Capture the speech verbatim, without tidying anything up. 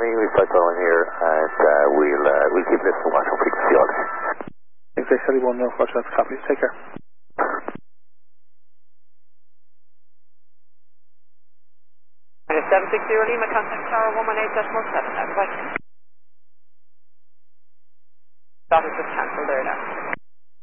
me. We flight following here, and uh, we'll uh, we'll keep listening watch on frequency August. Exec thirty-one, Northwest, that's copy. Take care. seven six zero Lima, contact tower one one eight dash one seven,